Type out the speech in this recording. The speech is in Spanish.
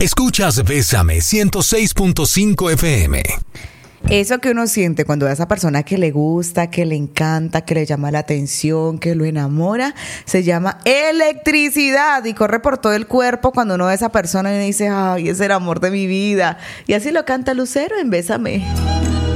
Escuchas Bésame 106.5 FM. Eso que uno siente cuando ve a esa persona que le gusta, que le encanta, que le llama la atención, que lo enamora, se llama electricidad y corre por todo el cuerpo cuando uno ve a esa persona y dice, ay, es el amor de mi vida. Y así lo canta Lucero en Bésame.